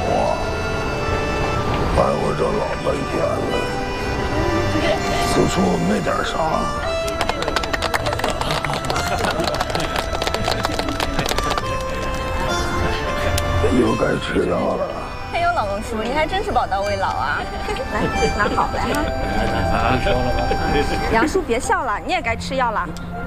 哎，我这老半天了，就说没点啥。又该吃药了。 哎呦，老公叔，你还真是宝刀未老啊！来，拿好来哈。 说了吧。 杨叔别笑了，你也该吃药了。